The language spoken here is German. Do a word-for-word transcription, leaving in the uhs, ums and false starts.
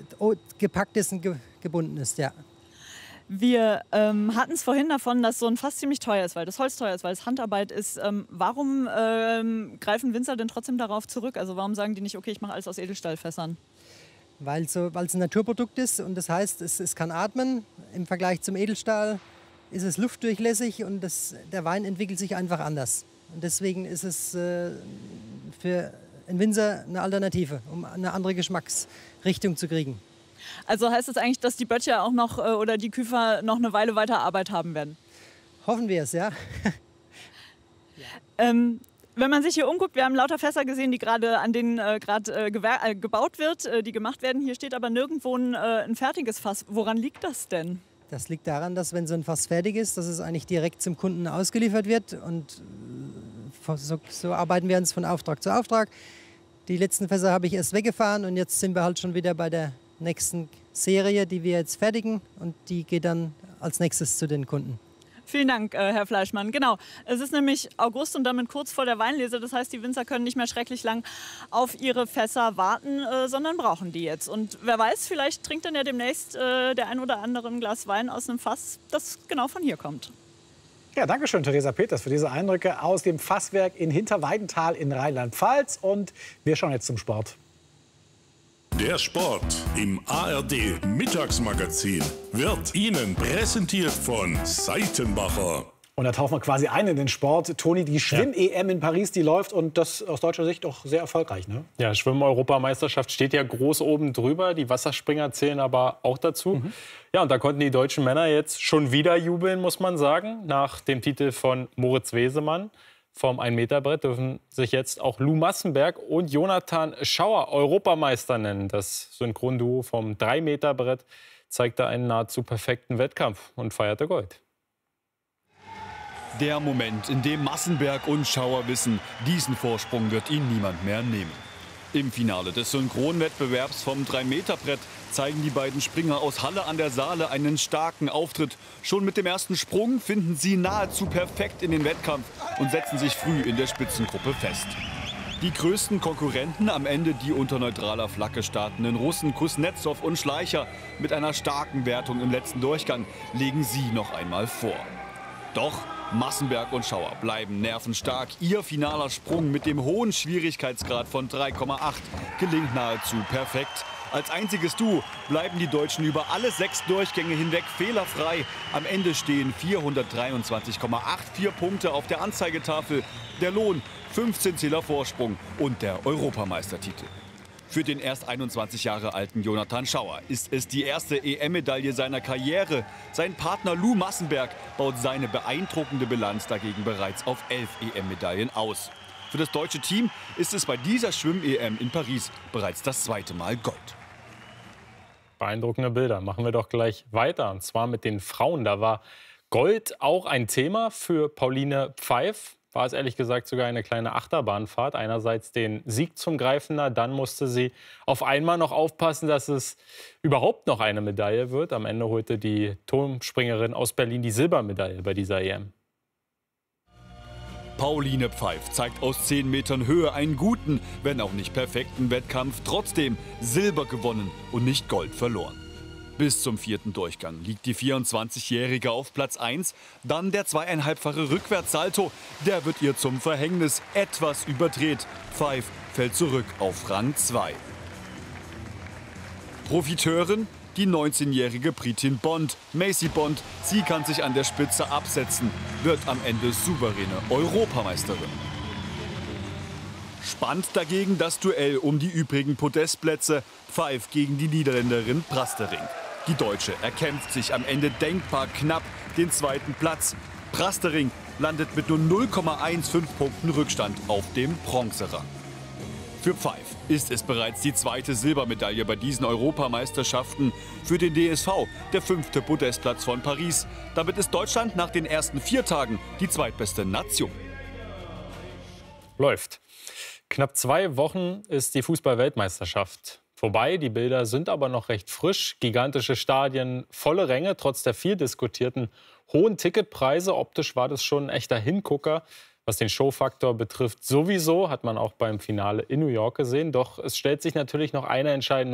gepackt ist und ge gebunden ist, ja. Wir ähm, hatten es vorhin davon, dass so ein Fass ziemlich teuer ist, weil das Holz teuer ist, weil es Handarbeit ist. Ähm, warum ähm, greifen Winzer denn trotzdem darauf zurück? Also warum sagen die nicht, okay, ich mache alles aus Edelstahlfässern? Weil so, weil es ein Naturprodukt ist und das heißt, es, es kann atmen. Im Vergleich zum Edelstahl ist es luftdurchlässig und das, der Wein entwickelt sich einfach anders. Und deswegen ist es äh, für einen Winzer eine Alternative, um eine andere Geschmacksrichtung zu kriegen. Also heißt das eigentlich, dass die Böttcher auch noch äh, oder die Küfer noch eine Weile weiter Arbeit haben werden? Hoffen wir es, ja. ja. Ähm, wenn man sich hier umguckt, wir haben lauter Fässer gesehen, die gerade an denen äh, gerade äh, äh, gebaut wird, äh, die gemacht werden. Hier steht aber nirgendwo ein, äh, ein fertiges Fass. Woran liegt das denn? Das liegt daran, dass wenn so ein Fass fertig ist, dass es eigentlich direkt zum Kunden ausgeliefert wird. Und so, so arbeiten wir uns von Auftrag zu Auftrag. Die letzten Fässer habe ich erst weggefahren und jetzt sind wir halt schon wieder bei der nächsten Serie, die wir jetzt fertigen. Und die geht dann als nächstes zu den Kunden. Vielen Dank, äh, Herr Fleischmann. Genau, es ist nämlich August und damit kurz vor der Weinlese. Das heißt, die Winzer können nicht mehr schrecklich lang auf ihre Fässer warten, äh, sondern brauchen die jetzt. Und wer weiß, vielleicht trinkt dann ja demnächst äh, der ein oder andere ein Glas Wein aus einem Fass, das genau von hier kommt. Ja, danke schön, Theresa Peters, für diese Eindrücke aus dem Fasswerk in Hinterweidenthal in Rheinland-Pfalz. Und wir schauen jetzt zum Sport. Der Sport im A R D-Mittagsmagazin wird Ihnen präsentiert von Seitenbacher. Und da tauchen wir quasi ein in den Sport. Toni, die Schwimm-E M in Paris, die läuft und das aus deutscher Sicht auch sehr erfolgreich, ne? Ja, Schwimmen-Europameisterschaft steht ja groß oben drüber. Die Wasserspringer zählen aber auch dazu. Mhm. Ja, und da konnten die deutschen Männer jetzt schon wieder jubeln, muss man sagen, nach dem Titel von Moritz Wesemann. Vom ein-Meter-Brett dürfen sich jetzt auch Lou Massenberg und Jonathan Schauer Europameister nennen. Das Synchronduo vom drei-Meter-Brett zeigte einen nahezu perfekten Wettkampf und feierte Gold. Der Moment, in dem Massenberg und Schauer wissen, diesen Vorsprung wird ihnen niemand mehr nehmen. Im Finale des Synchronwettbewerbs vom drei-Meter-Brett zeigen die beiden Springer aus Halle an der Saale einen starken Auftritt. Schon mit dem ersten Sprung finden sie nahezu perfekt in den Wettkampf und setzen sich früh in der Spitzengruppe fest. Die größten Konkurrenten am Ende die unter neutraler Flagge startenden Russen Kuznetsov und Schleicher. Mit einer starken Wertung im letzten Durchgang legen sie noch einmal vor. Doch Massenberg und Schauer bleiben nervenstark. Ihr finaler Sprung mit dem hohen Schwierigkeitsgrad von drei Komma acht gelingt nahezu perfekt. Als einziges Duo bleiben die Deutschen über alle sechs Durchgänge hinweg fehlerfrei. Am Ende stehen vierhundertdreiundzwanzig Komma vierundachtzig Punkte auf der Anzeigetafel. Der Lohn fünfzehn Zähler Vorsprung und der Europameistertitel. Für den erst einundzwanzig Jahre alten Jonathan Schauer ist es die erste E M-Medaille seiner Karriere. Sein Partner Lou Massenberg baut seine beeindruckende Bilanz dagegen bereits auf elf E M-Medaillen aus. Für das deutsche Team ist es bei dieser Schwimm-E M in Paris bereits das zweite Mal Gold. Beeindruckende Bilder. Machen wir doch gleich weiter. Und zwar mit den Frauen. Da war Gold auch ein Thema für Pauline Pfeif. War es ehrlich gesagt sogar eine kleine Achterbahnfahrt. Einerseits den Sieg zum Greifen nah, dann musste sie auf einmal noch aufpassen, dass es überhaupt noch eine Medaille wird. Am Ende holte die Turmspringerin aus Berlin die Silbermedaille bei dieser E M. Pauline Pfeif zeigt aus zehn Metern Höhe einen guten, wenn auch nicht perfekten Wettkampf. Trotzdem Silber gewonnen und nicht Gold verloren. Bis zum vierten Durchgang liegt die vierundzwanzigjährige auf Platz eins. Dann der zweieinhalbfache Rückwärtssalto. Der wird ihr zum Verhängnis, etwas überdreht. Pfeif fällt zurück auf Rang zwei. Profiteurin? Die neunzehnjährige Britin Bond. Macy Bond, sie kann sich an der Spitze absetzen, wird am Ende souveräne Europameisterin. Spannend dagegen das Duell um die übrigen Podestplätze. Pfeif gegen die Niederländerin Prastering. Die Deutsche erkämpft sich am Ende denkbar knapp den zweiten Platz. Prastering landet mit nur null Komma fünfzehn Punkten Rückstand auf dem Bronzerang. Für Pfeif ist es bereits die zweite Silbermedaille bei diesen Europameisterschaften. Für den D S V der fünfte Podestplatz von Paris. Damit ist Deutschland nach den ersten vier Tagen die zweitbeste Nation. Läuft. Knapp zwei Wochen ist die Fußball-Weltmeisterschaft vorbei. Die Bilder sind aber noch recht frisch. Gigantische Stadien, volle Ränge, trotz der viel diskutierten hohen Ticketpreise. Optisch war das schon ein echter Hingucker. Was den Showfaktor betrifft, sowieso, hat man auch beim Finale in New York gesehen. Doch es stellt sich natürlich noch eine entscheidende